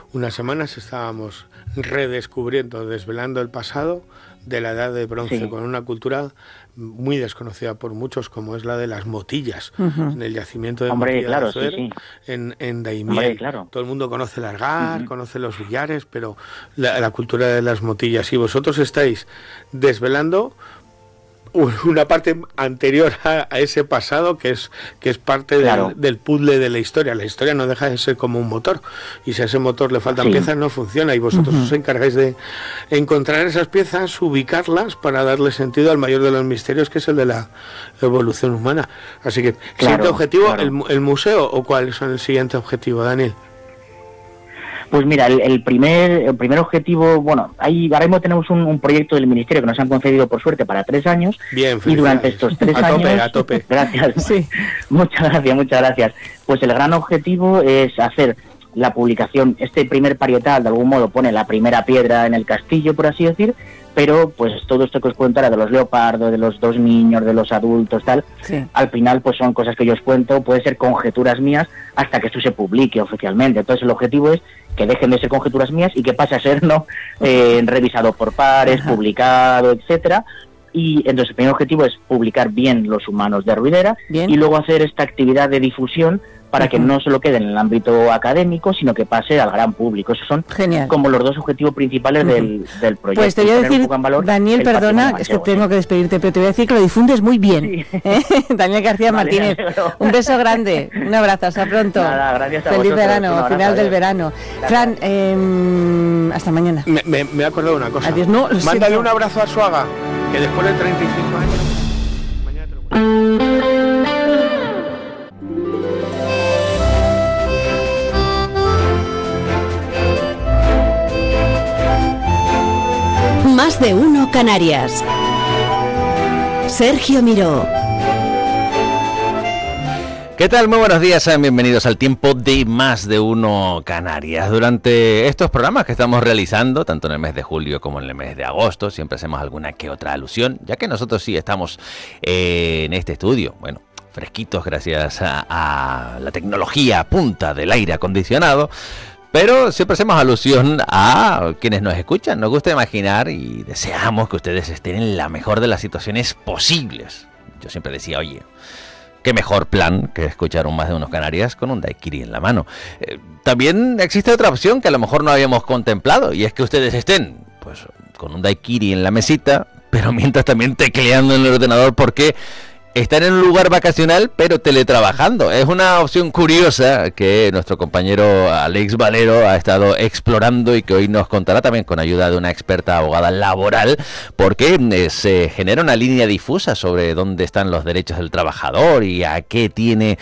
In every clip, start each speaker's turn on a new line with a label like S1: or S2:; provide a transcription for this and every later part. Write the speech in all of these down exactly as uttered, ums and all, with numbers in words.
S1: unas semanas estábamos redescubriendo, desvelando el pasado de la Edad de Bronce, sí. con una cultura muy desconocida por muchos, como es la de las motillas, uh-huh. en el yacimiento de
S2: Hombre,
S1: Motilla
S2: claro,
S1: de Azuero,
S2: sí, sí.
S1: en, en Daimiel.
S2: Hombre, claro.
S1: Todo el mundo conoce el Algar, uh-huh. conoce los billares, pero la, la cultura de las motillas. Y vosotros estáis desvelando una parte anterior a, a ese pasado que es que es parte
S2: claro.
S1: del, del puzzle de la historia. La historia no deja de ser como un motor, y si a ese motor le faltan sí. piezas no funciona, y vosotros uh-huh. os encargáis de encontrar esas piezas, ubicarlas para darle sentido al mayor de los misterios, que es el de la evolución humana. Así que, claro, ¿siguiente objetivo claro. el, el museo, o cuál es el siguiente objetivo, Daniel?
S2: Pues mira, el, el primer el primer objetivo, bueno, ahí ahora mismo tenemos un, un proyecto del Ministerio que nos han concedido por suerte para tres años.
S1: Bien,
S2: y durante estos tres
S1: a
S2: años...
S1: tope, a tope.
S2: Gracias, sí. muchas gracias, muchas gracias. Pues el gran objetivo es hacer la publicación, este primer parietal de algún modo pone la primera piedra en el castillo, por así decir, pero pues todo esto que os cuento ahora de los leopardos, de los dos niños, de los adultos, tal, sí. al final pues son cosas que yo os cuento, puede ser conjeturas mías hasta que esto se publique oficialmente. Entonces el objetivo es que dejen de ser conjeturas mías y que pase a ser no eh, revisado por pares, Ajá. publicado, etcétera. Y entonces el primer objetivo es publicar bien los humanos de Ruidera bien. Y luego hacer esta actividad de difusión para uh-huh. que no solo quede en el ámbito académico, sino que pase al gran público. Esos son Genial. Como los dos objetivos principales uh-huh. del, del proyecto.
S3: Pues te voy a decir, Daniel, perdona, es que tengo que despedirte, pero te voy a decir que lo difundes muy bien. Sí. ¿Eh? Daniel García vale, Martínez, un beso grande, un abrazo, hasta pronto.
S2: Nada, gracias a
S3: Feliz
S2: vosotros,
S3: verano, final del verano. Gracias. Fran, eh, hasta mañana.
S1: Me, me, me he acordado de una cosa.
S3: Adiós, no,
S1: Mándale siento. un abrazo a Suaga, que después de treinta y cinco años... Mañana te lo cuento.
S4: Más de uno Canarias. Sergio Miró.
S5: ¿Qué tal? Muy buenos días, sean bienvenidos al tiempo de Más de uno Canarias. Durante estos programas que estamos realizando, tanto en el mes de julio como en el mes de agosto, siempre hacemos alguna que otra alusión, ya que nosotros sí estamos eh, en este estudio, bueno, fresquitos gracias a, a la tecnología punta del aire acondicionado. Pero siempre hacemos alusión a quienes nos escuchan. Nos gusta imaginar y deseamos que ustedes estén en la mejor de las situaciones posibles. Yo siempre decía, oye, qué mejor plan que escuchar un Más de uno Canarias con un daiquiri en la mano. Eh, también existe otra opción que a lo mejor no habíamos contemplado, y es que ustedes estén pues con un daiquiri en la mesita, pero mientras también tecleando en el ordenador, porque están en un lugar vacacional pero teletrabajando. Es una opción curiosa que nuestro compañero Alex Valero ha estado explorando y que hoy nos contará también con ayuda de una experta abogada laboral, porque eh, se genera una línea difusa sobre dónde están los derechos del trabajador y a qué tiene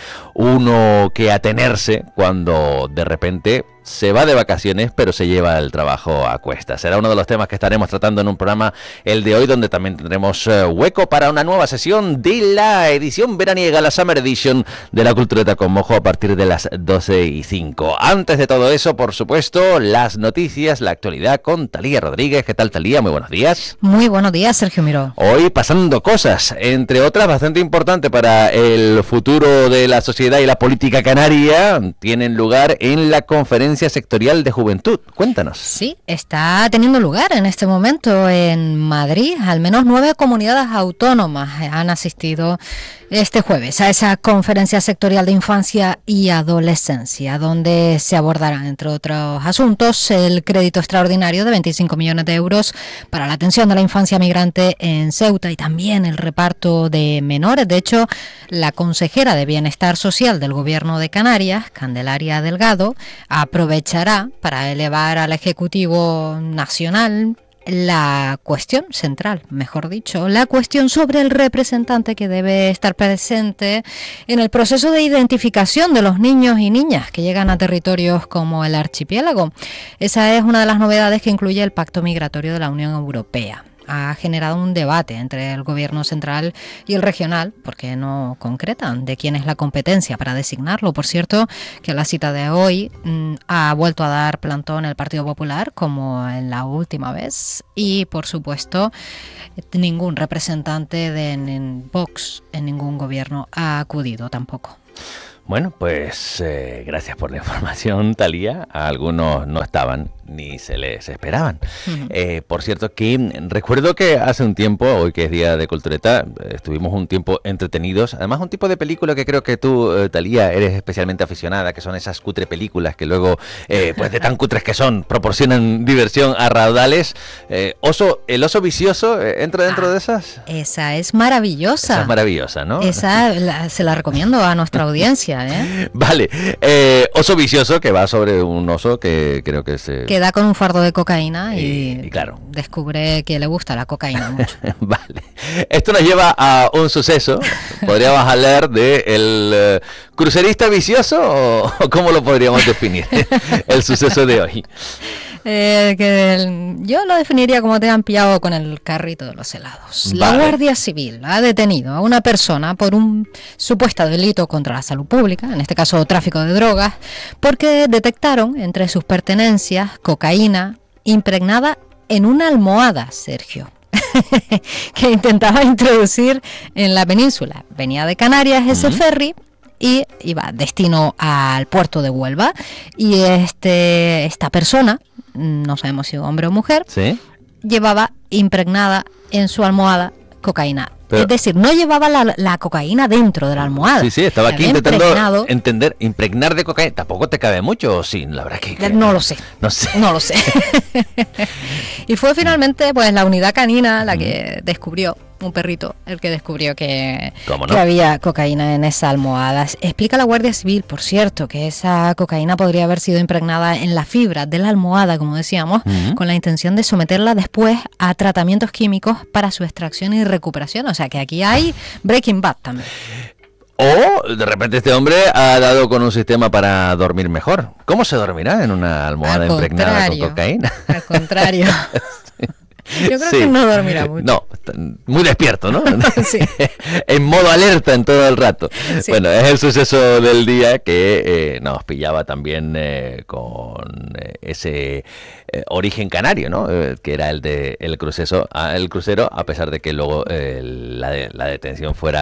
S5: uno que atenerse cuando de repente se va de vacaciones pero se lleva el trabajo a cuestas. Será uno de los temas que estaremos tratando en un programa el de hoy, donde también tendremos uh, hueco para una nueva sesión de la edición veraniega, la Summer Edition de la Cultureta con Mojo, a partir de las doce y cinco. Antes de todo eso, por supuesto, las noticias, la actualidad con Talía Rodríguez. ¿Qué tal, Talía? Muy buenos días.
S6: Muy buenos días, Sergio Miró.
S5: Hoy pasando cosas, entre otras bastante importantes para el futuro de la sociedad y la política canaria, tienen lugar en la conferencia sectorial de juventud. Cuéntanos.
S6: Sí, está teniendo lugar en este momento en Madrid. Al menos nueve comunidades autónomas han asistido este jueves a esa conferencia sectorial de infancia y adolescencia, donde se abordarán, entre otros asuntos, el crédito extraordinario de veinticinco millones de euros para la atención de la infancia migrante en Ceuta y también el reparto de menores. De hecho, la consejera de Bienestar Social del Gobierno de Canarias, Candelaria Delgado, aprovechará para elevar al Ejecutivo Nacional la cuestión central, mejor dicho, la cuestión sobre el representante que debe estar presente en el proceso de identificación de los niños y niñas que llegan a territorios como el archipiélago. Esa es una de las novedades que incluye el Pacto Migratorio de la Unión Europea. Ha generado un debate entre el gobierno central y el regional, porque no concretan de quién es la competencia para designarlo. Por cierto, que la cita de hoy mmm, ha vuelto a dar plantón el Partido Popular, como en la última vez, y por supuesto ningún representante de en Vox en ningún gobierno ha acudido tampoco.
S5: Bueno, pues eh, gracias por la información, Talía. Algunos no estaban ni se les esperaban. Uh-huh. Eh, por cierto, que recuerdo que hace un tiempo, hoy que es Día de Cultureta, estuvimos un tiempo entretenidos. Además, un tipo de película que creo que tú, eh, Talía, eres especialmente aficionada, que son esas cutre películas que luego, eh, pues de tan cutres que son, proporcionan diversión a raudales. Eh, oso, ¿El oso vicioso eh, entra dentro ah, de esas?
S6: Esa es maravillosa.
S5: Esa es maravillosa, ¿no?
S6: Esa la, se la recomiendo a nuestra audiencia, ¿eh?
S5: Vale. Eh, oso vicioso, que va sobre un oso que creo que se...
S6: Que da con un fardo de cocaína y,
S5: y, y claro,
S6: descubre que le gusta la cocaína mucho.
S5: Vale. Esto nos lleva a un suceso. ¿Podríamos hablar de el uh, crucerista vicioso o, o cómo lo podríamos definir? El suceso de hoy.
S6: Eh, que el, yo lo definiría como te han pillado con el carrito de los helados.
S5: Vale.
S6: La Guardia Civil ha detenido a una persona por un supuesto delito contra la salud pública, en este caso tráfico de drogas, porque detectaron entre sus pertenencias cocaína impregnada en una almohada, Sergio, que intentaba introducir en la península. Venía de Canarias ese uh-huh. ferry y iba destino al puerto de Huelva, y este esta persona, no sabemos si hombre o mujer,
S5: ¿sí?,
S6: llevaba impregnada en su almohada cocaína.
S5: Pero,
S6: es decir, no llevaba la, la cocaína dentro de la almohada.
S5: Sí, sí, estaba aquí intentando impregnado. entender, impregnar de cocaína, ¿tampoco te cabe mucho o sí? La verdad que... que
S6: no lo sé.
S5: No sé.
S6: No lo sé. Y fue finalmente pues la unidad canina la que descubrió, un perrito, el que descubrió que,
S5: ¿Cómo no?
S6: que había cocaína en esa almohada. Explica la Guardia Civil, por cierto, que esa cocaína podría haber sido impregnada en la fibra de la almohada, como decíamos, uh-huh. con la intención de someterla después a tratamientos químicos para su extracción y recuperación. O sea que aquí hay Breaking Bad también.
S5: O de repente este hombre ha dado con un sistema para dormir mejor. ¿Cómo se dormirá en una almohada impregnada con cocaína?
S6: Al contrario. Yo creo sí. que no dormirá mucho.
S5: No, muy despierto, ¿no?
S6: Sí.
S5: En modo alerta en todo el rato. Sí. Bueno, es el suceso del día que eh, nos pillaba también eh, con eh, ese eh, origen canario, ¿no? Eh, que era el de el crucero, el crucero, a pesar de que luego eh, la, de, la detención fuera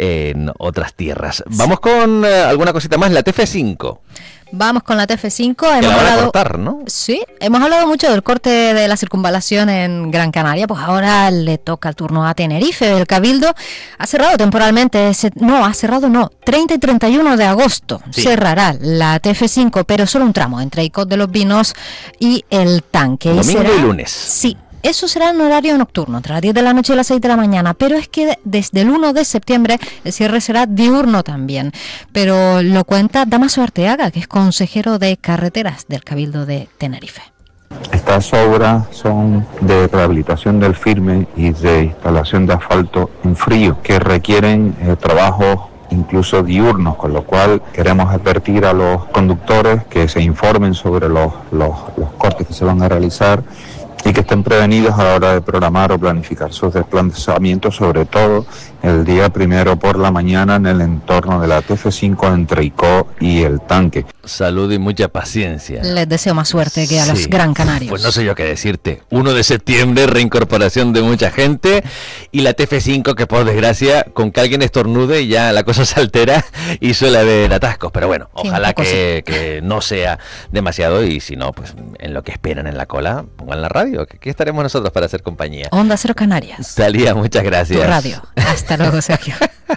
S5: en otras tierras. Sí. Vamos con eh, alguna cosita más, la T F cinco.
S6: Vamos con la T F cinco.
S5: Que
S6: hemos
S5: la van
S6: hablado,
S5: a cortar, ¿no?
S6: Sí, hemos hablado mucho del corte de la circunvalación en Gran Canaria, pues ahora le toca el turno a Tenerife. El Cabildo ha cerrado temporalmente, ese, no, ha cerrado no, treinta y treinta y uno de agosto sí. cerrará la T F cinco, pero solo un tramo entre Icod de los Vinos y el Tanque.
S5: Domingo y, será,
S6: y
S5: lunes.
S6: Sí. Eso será en horario nocturno, entre las diez de la noche y las seis de la mañana, pero es que desde el uno de septiembre el cierre será diurno también. Pero lo cuenta Damaso Arteaga, que es consejero de carreteras del Cabildo de Tenerife.
S7: Estas obras son de rehabilitación del firme y de instalación de asfalto en frío, que requieren eh, trabajos incluso diurnos, con lo cual queremos advertir a los conductores que se informen sobre los, los, los cortes que se van a realizar y que estén prevenidos a la hora de programar o planificar sus desplazamientos, sobre todo el día primero por la mañana en el entorno de la T F cinco entre Icod y el Tanque.
S5: Salud y mucha paciencia.
S6: Les deseo más suerte que a
S5: sí.
S6: los Gran Canarios.
S5: Pues no sé yo qué decirte. uno de septiembre, reincorporación de mucha gente, y la T F cinco que por desgracia, con que alguien estornude ya la cosa se altera y suele haber atascos. Pero bueno, sí, ojalá que, que no sea demasiado, y si no, pues en lo que esperan en la cola, pongan la radio. Que aquí estaremos nosotros para hacer compañía.
S6: Onda Cero Canarias.
S5: Talía, muchas gracias.
S6: Tu radio. Hasta luego, Sergio.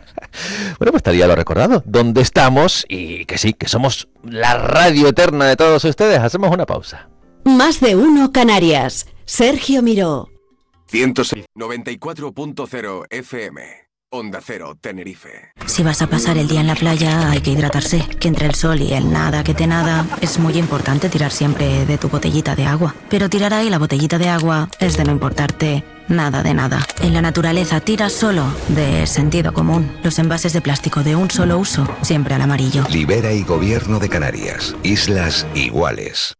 S5: Bueno, pues Talía, lo recordado. ¿Dónde estamos? Y que sí, que somos la radio eterna de todos ustedes. Hacemos una pausa.
S4: Más de uno Canarias. Sergio Miró.
S8: ciento seis, noventa y cuatro punto cero F M. Onda Cero, Tenerife.
S9: Si vas a pasar el día en la playa, hay que hidratarse. Que entre el sol y el nada que te nada, es muy importante tirar siempre de tu botellita de agua. Pero tirar ahí la botellita de agua es de no importarte nada de nada. En la naturaleza tira solo de sentido común. Los envases de plástico de un solo uso, siempre al amarillo.
S10: Libera y Gobierno de Canarias. Islas iguales.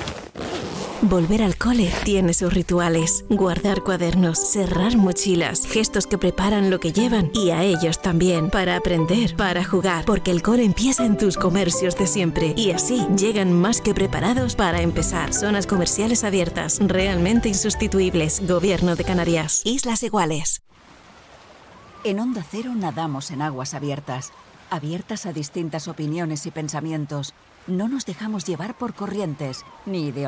S11: Volver al cole tiene sus rituales. Guardar cuadernos, cerrar mochilas, gestos que preparan lo que llevan y a ellos también, para aprender, para jugar, porque el cole empieza en tus comercios de siempre y así llegan más que preparados para empezar. Zonas comerciales abiertas, realmente insustituibles. Gobierno de Canarias. Islas iguales.
S12: En Onda Cero nadamos en aguas abiertas. abiertas a distintas opiniones y pensamientos. No nos dejamos llevar por corrientes ni ideologías.